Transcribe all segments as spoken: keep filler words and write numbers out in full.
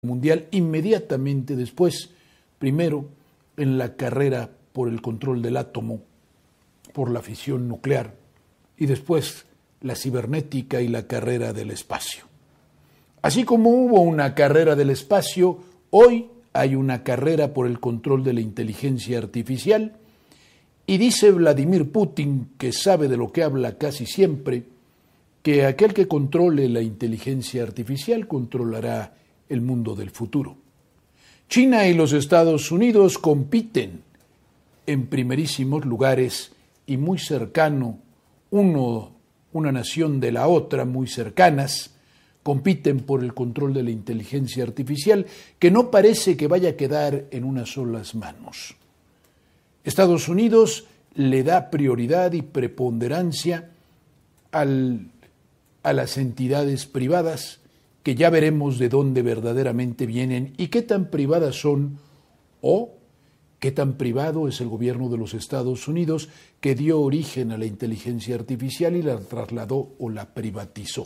Mundial inmediatamente después, primero en la carrera por el control del átomo, por la fisión nuclear, y después la cibernética y la carrera del espacio. Así como hubo una carrera del espacio, hoy hay una carrera por el control de la inteligencia artificial, y dice Vladimir Putin, que sabe de lo que habla casi siempre, que aquel que controle la inteligencia artificial controlará el mundo del futuro. China y los Estados Unidos compiten en primerísimos lugares y muy cercano, uno, una nación de la otra, muy cercanas, compiten por el control de la inteligencia artificial, que no parece que vaya a quedar en unas solas manos. Estados Unidos le da prioridad y preponderancia al, a las entidades privadas, que ya veremos de dónde verdaderamente vienen y qué tan privadas son, o qué tan privado es el gobierno de los Estados Unidos, que dio origen a la inteligencia artificial y la trasladó o la privatizó.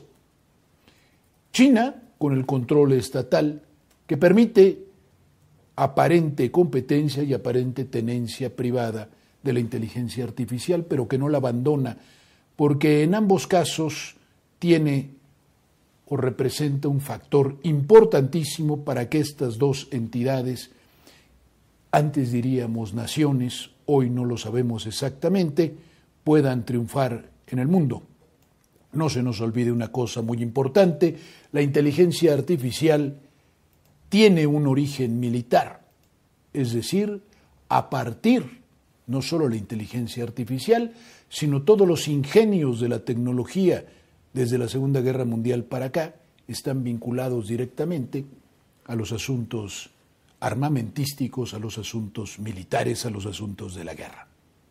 China, con el control estatal, que permite aparente competencia y aparente tenencia privada de la inteligencia artificial, pero que no la abandona, porque en ambos casos tiene o representa un factor importantísimo para que estas dos entidades, antes diríamos naciones, hoy no lo sabemos exactamente, puedan triunfar en el mundo. No se nos olvide una cosa muy importante: la inteligencia artificial tiene un origen militar, es decir, a partir, no solo la inteligencia artificial, sino todos los ingenios de la tecnología desde la Segunda Guerra Mundial para acá, están vinculados directamente a los asuntos armamentísticos, a los asuntos militares, a los asuntos de la guerra.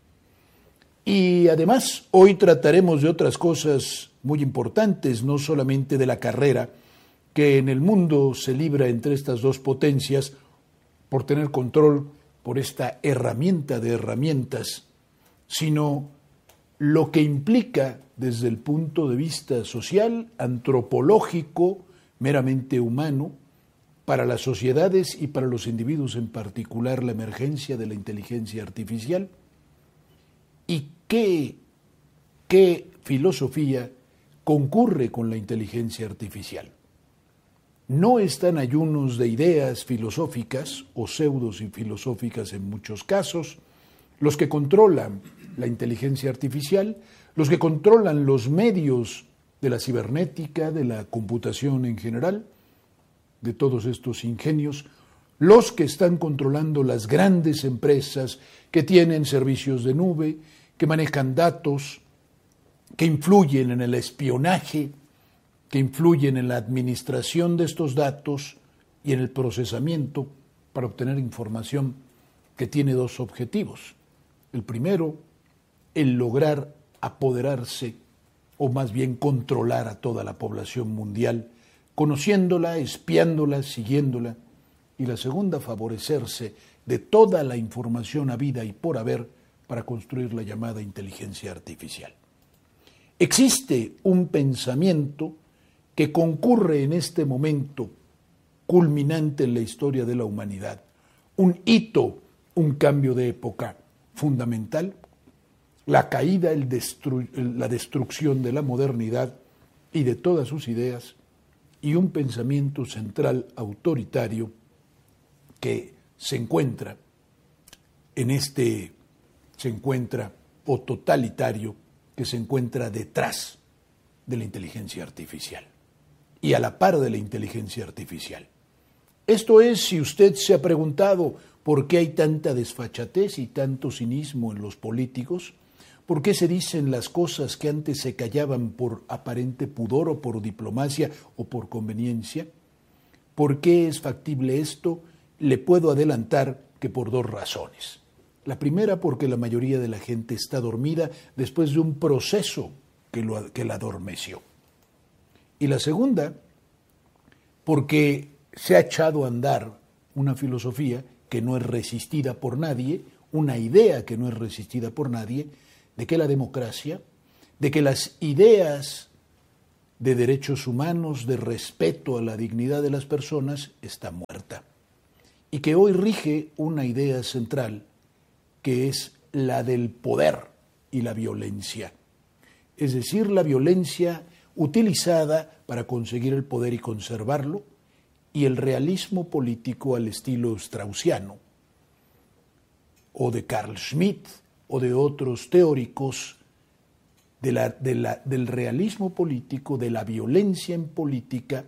Y además, hoy trataremos de otras cosas muy importantes, no solamente de la carrera que en el mundo se libra entre estas dos potencias por tener control por esta herramienta de herramientas, sino lo que implica desde el punto de vista social, antropológico, meramente humano, para las sociedades y para los individuos en particular, la emergencia de la inteligencia artificial, y qué, qué filosofía concurre con la inteligencia artificial. No están ayunos de ideas filosóficas o pseudos y filosóficas en muchos casos los que controlan la inteligencia artificial, los que controlan los medios de la cibernética, de la computación en general, de todos estos ingenios, los que están controlando las grandes empresas que tienen servicios de nube, que manejan datos, que influyen en el espionaje, que influyen en la administración de estos datos y en el procesamiento para obtener información que tiene dos objetivos. El primero, el lograr apoderarse, o más bien controlar a toda la población mundial, conociéndola, espiándola, siguiéndola, y la segunda, favorecerse de toda la información habida y por haber para construir la llamada inteligencia artificial. Existe un pensamiento que concurre en este momento culminante en la historia de la humanidad, un hito, un cambio de época fundamental, la caída, el destru- la destrucción de la modernidad y de todas sus ideas, y un pensamiento central autoritario que se encuentra en este, se encuentra, o totalitario, que se encuentra detrás de la inteligencia artificial y a la par de la inteligencia artificial. Esto es, si usted se ha preguntado por qué hay tanta desfachatez y tanto cinismo en los políticos, por qué se dicen las cosas que antes se callaban por aparente pudor o por diplomacia o por conveniencia, por qué es factible esto, le puedo adelantar que por dos razones. La primera, porque la mayoría de la gente está dormida después de un proceso que, lo, que la adormeció. Y la segunda, porque se ha echado a andar una filosofía que no es resistida por nadie, una idea que no es resistida por nadie, de que la democracia, de que las ideas de derechos humanos, de respeto a la dignidad de las personas, está muerta. Y que hoy rige una idea central, que es la del poder y la violencia. Es decir, la violencia utilizada para conseguir el poder y conservarlo, y el realismo político al estilo straussiano, o de Carl Schmitt, o de otros teóricos de la, de la, del realismo político, de la violencia en política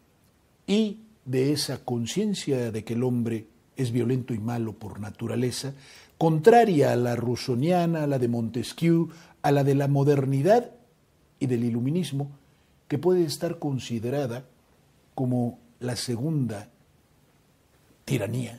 y de esa conciencia de que el hombre es violento y malo por naturaleza, contraria a la rousseauiana, a la de Montesquieu, a la de la modernidad y del iluminismo, que puede estar considerada como la segunda tiranía,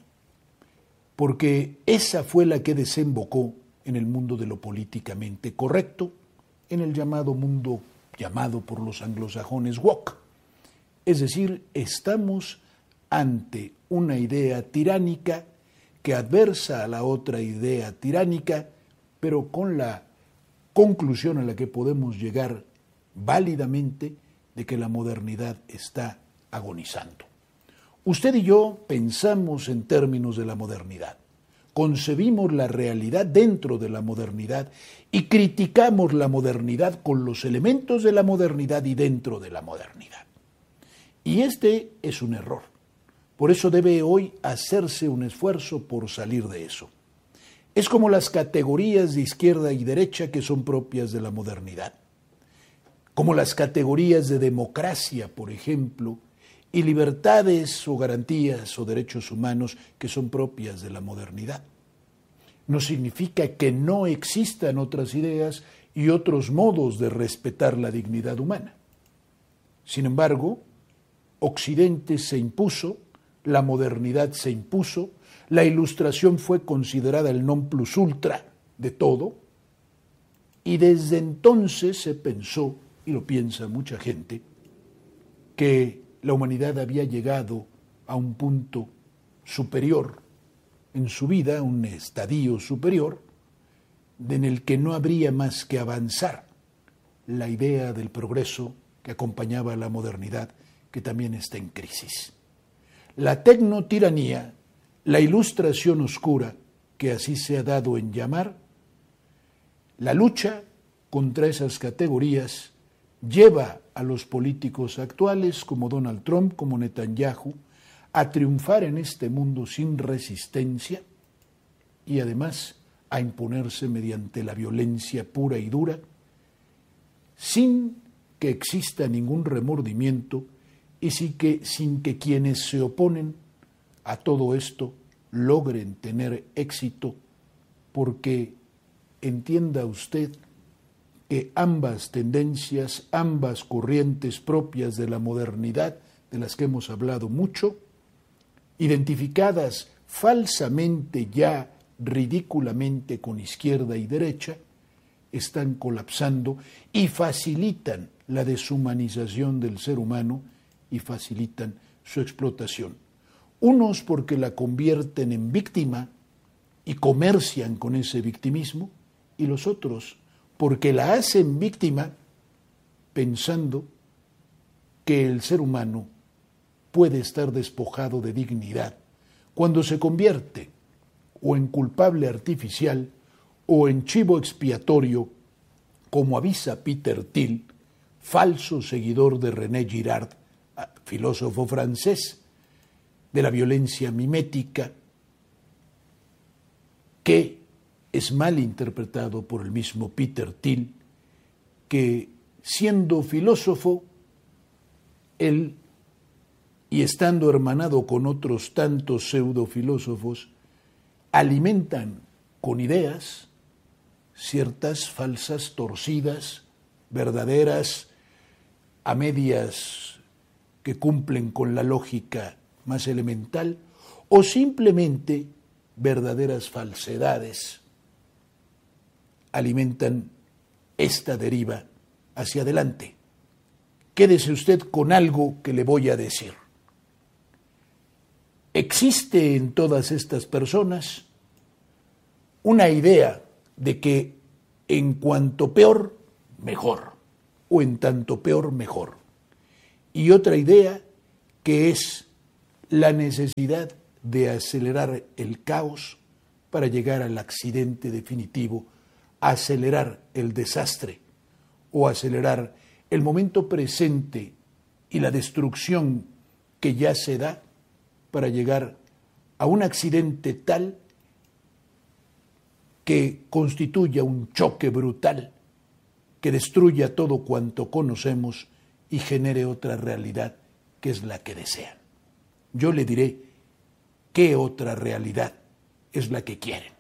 porque esa fue la que desembocó en el mundo de lo políticamente correcto, en el llamado mundo llamado por los anglosajones woke. Es decir, estamos ante una idea tiránica que adversa a la otra idea tiránica, pero con la conclusión a la que podemos llegar válidamente de que la modernidad está agonizando. Usted y yo pensamos en términos de la modernidad, concebimos la realidad dentro de la modernidad y criticamos la modernidad con los elementos de la modernidad y dentro de la modernidad. Y este es un error. Por eso debe hoy hacerse un esfuerzo por salir de eso. Es como las categorías de izquierda y derecha que son propias de la modernidad, como las categorías de democracia, por ejemplo, y libertades o garantías o derechos humanos que son propias de la modernidad. No significa que no existan otras ideas y otros modos de respetar la dignidad humana. Sin embargo, Occidente se impuso, la modernidad se impuso, la Ilustración fue considerada el non plus ultra de todo, y desde entonces se pensó, y lo piensa mucha gente, que la humanidad había llegado a un punto superior en su vida, un estadio superior, en el que no habría más que avanzar. La idea del progreso que acompañaba a la modernidad, que también está en crisis. La tecnotiranía, la Ilustración oscura, que así se ha dado en llamar, la lucha contra esas categorías lleva a los políticos actuales, como Donald Trump, como Netanyahu, a triunfar en este mundo sin resistencia y además a imponerse mediante la violencia pura y dura, sin que exista ningún remordimiento y sin que, sin que quienes se oponen a todo esto logren tener éxito, porque entienda usted que ambas tendencias, ambas corrientes propias de la modernidad, de las que hemos hablado mucho, identificadas falsamente ya ridículamente con izquierda y derecha, están colapsando y facilitan la deshumanización del ser humano y facilitan su explotación. Unos porque la convierten en víctima y comercian con ese victimismo, y los otros porque la hacen víctima pensando que el ser humano puede estar despojado de dignidad cuando se convierte o en culpable artificial o en chivo expiatorio, como avisa Peter Thiel, falso seguidor de René Girard, filósofo francés, de la violencia mimética, que es mal interpretado por el mismo Peter Thiel, que siendo filósofo, él, y estando hermanado con otros tantos pseudofilósofos, alimentan con ideas ciertas falsas, torcidas, verdaderas, a medias que cumplen con la lógica más elemental, o simplemente verdaderas falsedades alimentan esta deriva hacia adelante. Quédese usted con algo que le voy a decir. Existe en todas estas personas una idea de que en cuanto peor, mejor, o en tanto peor mejor. Y otra idea que es la necesidad de acelerar el caos para llegar al accidente definitivo, acelerar el desastre o acelerar el momento presente y la destrucción que ya se da para llegar a un accidente tal que constituya un choque brutal, que destruya todo cuanto conocemos y genere otra realidad que es la que desean. Yo le diré qué otra realidad es la que quieren.